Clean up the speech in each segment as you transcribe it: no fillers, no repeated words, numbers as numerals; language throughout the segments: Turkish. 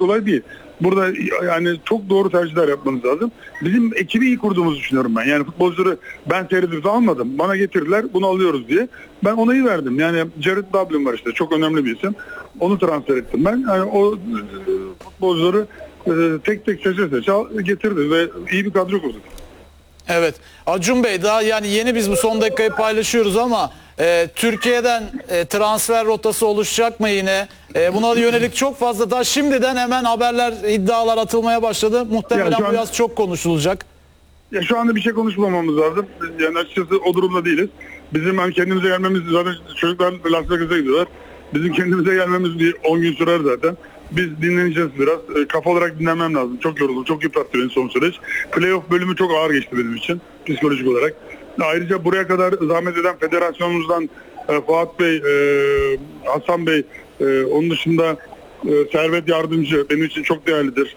kolay değil. Burada yani çok doğru tercihler yapmanız lazım. Bizim ekibi iyi kurduğumuzu düşünüyorum ben. Yani futbolcuları ben seyredip almadım. Bana getirdiler, bunu alıyoruz diye. Ben onayı verdim. Yani Jared Dublin var işte, çok önemli bir isim. Onu transfer ettim ben. Yani o futbolcuları tek tek seçe getirdi ve iyi bir kadro kurduk. Evet. Acun Bey, daha yani yeni biz bu son dakikayı paylaşıyoruz ama Türkiye'den transfer rotası oluşacak mı yine? Buna yönelik çok fazla daha şimdiden hemen haberler, iddialar atılmaya başladı. Muhtemelen bu yaz çok konuşulacak. Ya şu anda bir şey konuşmamamız lazım. Yani açıkçası o durumda değiliz. Bizim hani kendimize gelmemiz, zaten çocuklar Las Vegas'a gidiyorlar. Bizim kendimize gelmemiz bir 10 gün sürer zaten. Biz dinleneceğiz biraz. Kafa olarak dinlenmem lazım. Çok yoruldum. Çok yıprattı beni son süreç. Playoff bölümü çok ağır geçti benim için. Psikolojik olarak. Ayrıca buraya kadar zahmet eden federasyonumuzdan Fuat Bey, Hasan Bey, onun dışında Servet Yardımcı benim için çok değerlidir.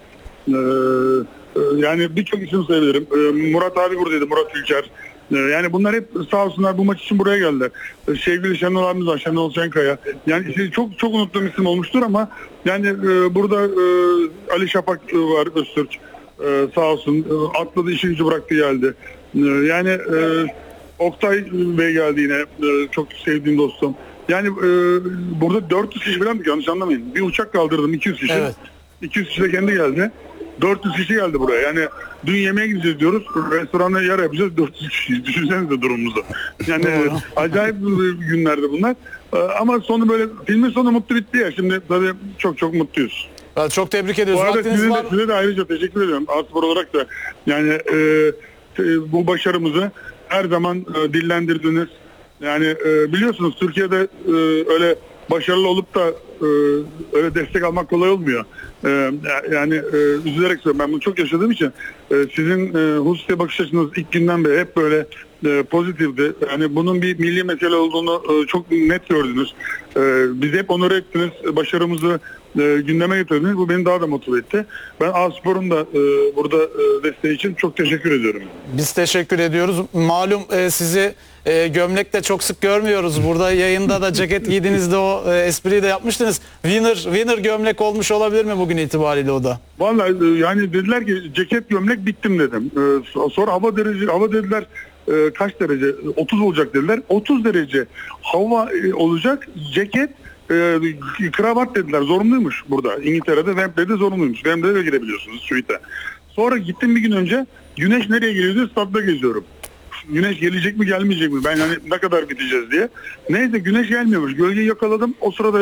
Yani birçok isim sayabilirim. Murat abi buradaydı, Murat Ülker. Yani bunlar hep sağ olsunlar bu maç için buraya geldiler. Sevgili Şenol abimiz var, Şenol Şenkaya. Yani çok çok unuttuğum isim olmuştur ama yani burada Ali Şafak var, Öztürk. Sağ olsun. Atladı, işi gücü bıraktı geldi. Yani Oktay Bey geldi yine. Çok sevdiğim dostum. Yani burada 400 kişi falan, yanlış anlamayın. Bir uçak kaldırdım, 200 kişi. Evet. 200 kişi de kendi geldi. 400 kişi geldi buraya. Yani dün yemeğe gideceğiz diyoruz. Restoranda yer yapacağız. 400 kişi. Düşünsenize durumumuzu. Yani acayip günlerdi bunlar. Ama sonu böyle, filmin sonu mutlu bitti ya. Şimdi tabii çok çok mutluyuz. Ben çok tebrik ediyoruz. Bu arada size de ayrıca teşekkür ediyorum. A-Spor olarak da yani bu başarımızı her zaman dillendirdiniz. Yani biliyorsunuz Türkiye'de öyle başarılı olup da öyle destek almak kolay olmuyor. Yani üzülerek söylüyorum. Ben bunu çok yaşadığım için sizin hususiye bakış açınız ilk günden beri hep böyle pozitifti. Yani bunun bir milli mesele olduğunu çok net gördünüz. Bizi hep onur ettiniz. Başarımızı gündeme getirdiniz. Bu beni daha da motive etti. Ben A-Spor'un da burada desteği için çok teşekkür ediyorum. Biz teşekkür ediyoruz. Malum sizi gömlekte çok sık görmüyoruz. Burada yayında da ceket giydiğinizde o espriyi de yapmıştınız. Winner gömlek olmuş olabilir mi bugün itibariyle o da? Vallahi yani dediler ki ceket gömlek bittim dedim. Sonra hava dediler kaç derece? 30 olacak dediler. 30 derece hava olacak, ceket kravat dediler. Zorunluymuş burada. İngiltere'de Wembley'de zorunluymuş. Wembley'de girebiliyorsunuz suite. Sonra gittim bir gün önce. Güneş nereye geliyor diye stadyumda geziyorum. Güneş gelecek mi gelmeyecek mi? Ben hani ne kadar biteceğiz diye. Neyse güneş gelmiyormuş. Gölgeyi yakaladım. O sırada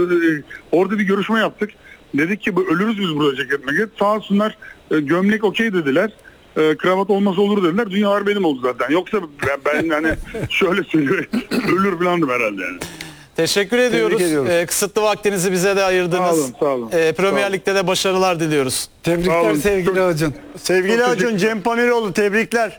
orada bir görüşme yaptık. Dedik ki ölürüz biz burada ceket meket. Sağ olsunlar gömlek okey dediler. Kravat olmasa olur dediler. Dünyalar benim oldu zaten. Yoksa ben hani şöyle söyleyeyim ölür falandım herhalde yani. Teşekkür ediyoruz. Kısıtlı vaktinizi bize de ayırdınız. Sağ olun. Premier Lig'de de başarılar diliyoruz. Tebrikler sevgili Acun. Sevgili Acun, Cem Pamiroğlu tebrikler.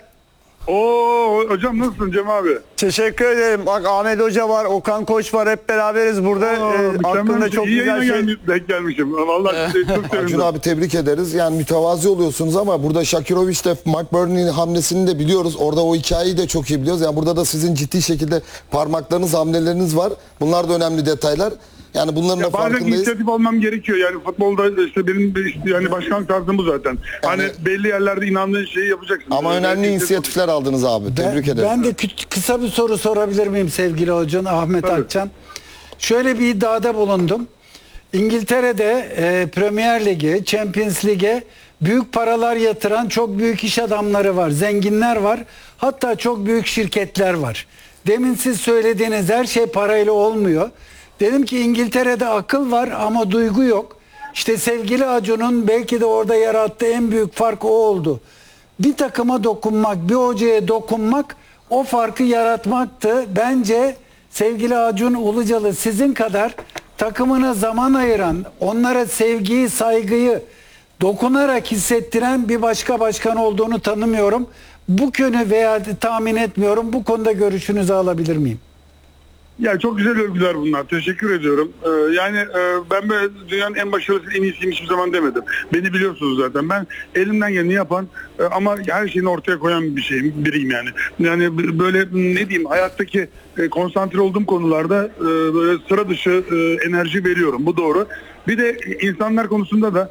Oo hocam nasılsın Cem abi? Teşekkür ederim. Bak Ahmet Hoca var, Okan Koç var, hep beraberiz burada. Aklımda çok güzel şey. Denk gelmişim. Vallahi çok sevindim. Acun abi tebrik ederiz. Yani mütevazi oluyorsunuz ama burada Shakirovic de Mark Burnley'nin hamlesini de biliyoruz. Orada o hikayeyi de çok iyi biliyoruz. Yani burada da sizin ciddi şekilde parmaklarınız, hamleleriniz var. Bunlar da önemli detaylar. Yani bunların da farkındayız. Bazen inisiyatif almam gerekiyor. Yani futbolda işte benim yani başkan tarzım bu zaten. Hani belli yerlerde inandığın şeyi yapacaksın. Ama önemli inisiyatifler aldınız abi. Tebrik ederim. Ben de kısa bir soru sorabilir miyim sevgili hocam Ahmet Akçan? Şöyle bir iddiada bulundum. İngiltere'de Premier Lig'e, Champions Lig'e büyük paralar yatıran çok büyük iş adamları var, zenginler var. Hatta çok büyük şirketler var. Demin siz söylediğiniz her şey parayla olmuyor. Dedim ki İngiltere'de akıl var ama duygu yok. İşte sevgili Acun'un belki de orada yarattığı en büyük fark o oldu. Bir takıma dokunmak, bir hocaya dokunmak o farkı yaratmaktı. Bence sevgili Acun Ilıcalı sizin kadar takımına zaman ayıran, onlara sevgiyi, saygıyı dokunarak hissettiren bir başka başkan olduğunu tanımıyorum. Bu konu veya tahmin etmiyorum. Bu konuda görüşünüzü alabilir miyim? Ya çok güzel övgüler bunlar. Teşekkür ediyorum. Yani ben böyle dünyanın en başarılısı, en iyisiyim hiçbir zaman demedim. Beni biliyorsunuz zaten. Ben elimden geleni yapan ama her şeyini ortaya koyan biriyim yani. Yani böyle ne diyeyim, hayattaki konsantre olduğum konularda böyle sıra dışı enerji veriyorum. Bu doğru. Bir de insanlar konusunda da